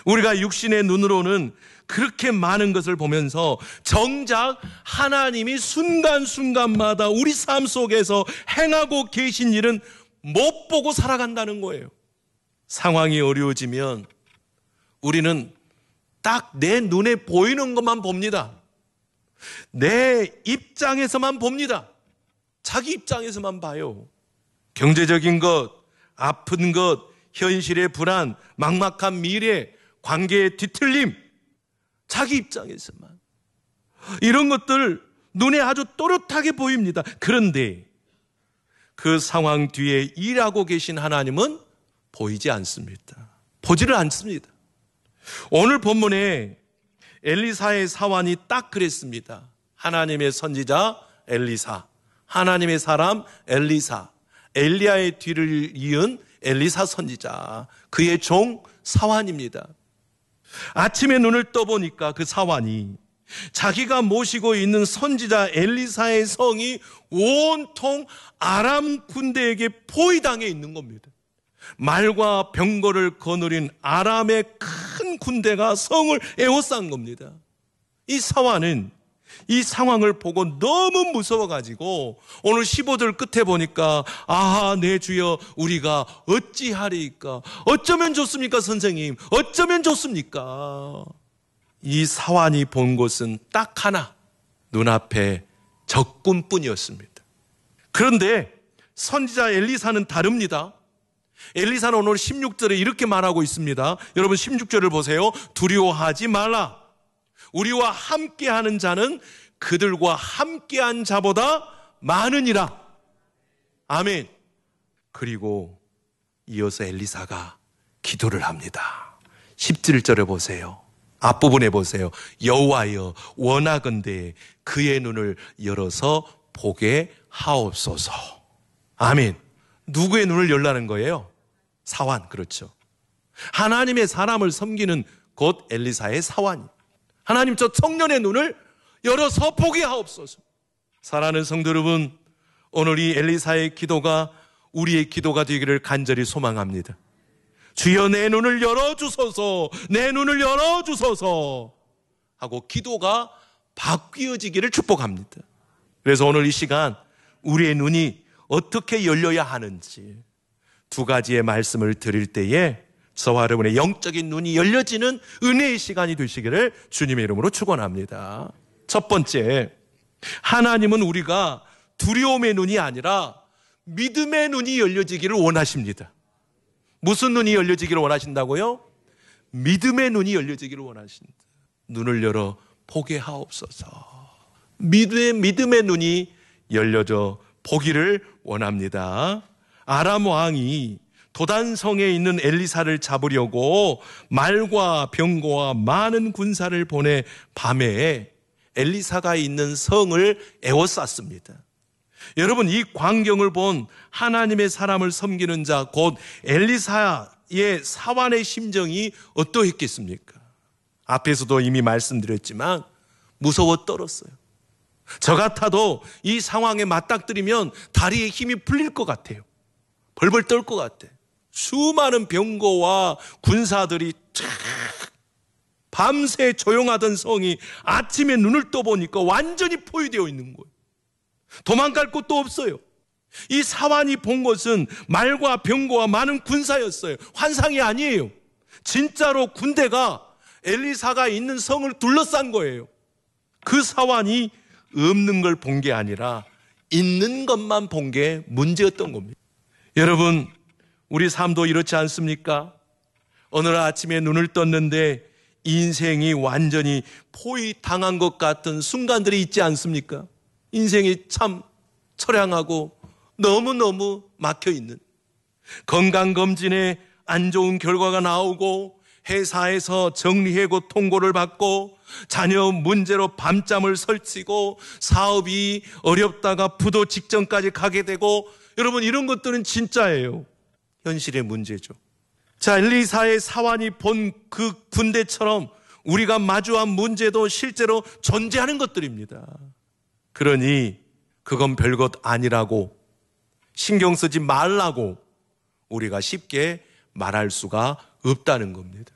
우리가 육신의 눈으로는 그렇게 많은 것을 보면서 정작 하나님이 순간순간마다 우리 삶 속에서 행하고 계신 일은 못 보고 살아간다는 거예요. 상황이 어려워지면 우리는 딱 내 눈에 보이는 것만 봅니다. 내 입장에서만 봅니다. 자기 입장에서만 봐요. 경제적인 것, 아픈 것, 현실의 불안, 막막한 미래, 관계의 뒤틀림, 자기 입장에서만. 이런 것들 눈에 아주 또렷하게 보입니다. 그런데 그 상황 뒤에 일하고 계신 하나님은 보이지 않습니다. 보지를 않습니다. 오늘 본문에 엘리사의 사환이 딱 그랬습니다. 하나님의 선지자 엘리사, 하나님의 사람 엘리사, 엘리야의 뒤를 이은 엘리사 선지자, 그의 종 사환입니다. 아침에 눈을 떠보니까 그 사환이 자기가 모시고 있는 선지자 엘리사의 성이 온통 아람 군대에게 포위당해 있는 겁니다. 말과 병거를 거느린 아람의 큰 군대가 성을 에워싼 겁니다. 이 사환은 이 상황을 보고 너무 무서워가지고 오늘 15절 끝에 보니까 내 주여 우리가 어찌하리이까? 어쩌면 좋습니까 선생님? 어쩌면 좋습니까? 이 사환이 본 것은 딱 하나, 눈앞에 적군뿐이었습니다. 그런데 선지자 엘리사는 다릅니다. 엘리사는 오늘 16절에 이렇게 말하고 있습니다. 여러분 16절을 보세요. 두려워하지 말라. 우리와 함께하는 자는 그들과 함께한 자보다 많으니라. 아멘. 그리고 이어서 엘리사가 기도를 합니다. 17절에 보세요. 앞부분에 보세요. 여호와여 원하건대 그의 눈을 열어서 보게 하옵소서. 아멘. 누구의 눈을 열라는 거예요? 사환, 그렇죠. 하나님의 사람을 섬기는 곧 엘리사의 사환이. 하나님 저 청년의 눈을 열어서 보게 하옵소서. 사랑하는 성도 여러분, 오늘 이 엘리사의 기도가 우리의 기도가 되기를 간절히 소망합니다. 주여 내 눈을 열어주소서, 내 눈을 열어주소서 하고 기도가 바뀌어지기를 축복합니다. 그래서 오늘 이 시간 우리의 눈이 어떻게 열려야 하는지 두 가지의 말씀을 드릴 때에 저와 여러분의 영적인 눈이 열려지는 은혜의 시간이 되시기를 주님의 이름으로 축원합니다. 첫 번째, 하나님은 우리가 두려움의 눈이 아니라 믿음의 눈이 열려지기를 원하십니다. 무슨 눈이 열려지기를 원하신다고요? 믿음의 눈이 열려지기를 원하십니다. 눈을 열어 보게 하옵소서. 믿음의 눈이 열려져 보기를 원합니다. 아람 왕이 도단성에 있는 엘리사를 잡으려고 말과 병거와 많은 군사를 보내 밤에 엘리사가 있는 성을 에워쌌습니다. 여러분, 이 광경을 본 하나님의 사람을 섬기는 자 곧 엘리사의 사환의 심정이 어떠했겠습니까? 앞에서도 이미 말씀드렸지만 무서워 떨었어요. 저 같아도 이 상황에 맞닥뜨리면 다리에 힘이 풀릴 것 같아요. 벌벌 떨 것 같아. 수많은 병거와 군사들이 밤새 조용하던 성이 아침에 눈을 떠보니까 완전히 포위되어 있는 거예요. 도망갈 곳도 없어요. 이 사환이 본 것은 말과 병거와 많은 군사였어요. 환상이 아니에요. 진짜로 군대가 엘리사가 있는 성을 둘러싼 거예요. 그 사환이 없는 걸 본 게 아니라 있는 것만 본 게 문제였던 겁니다. 여러분, 우리 삶도 이렇지 않습니까? 오늘 아침에 눈을 떴는데 인생이 완전히 포위당한 것 같은 순간들이 있지 않습니까? 인생이 참 처량하고 너무너무 막혀있는, 건강검진에 안 좋은 결과가 나오고 회사에서 정리해고 통고를 받고 자녀 문제로 밤잠을 설치고 사업이 어렵다가 부도 직전까지 가게 되고, 여러분 이런 것들은 진짜예요. 현실의 문제죠. 자, 엘리사의 사환이 본 그 군대처럼 우리가 마주한 문제도 실제로 존재하는 것들입니다. 그러니 그건 별것 아니라고, 신경 쓰지 말라고 우리가 쉽게 말할 수가 없다는 겁니다.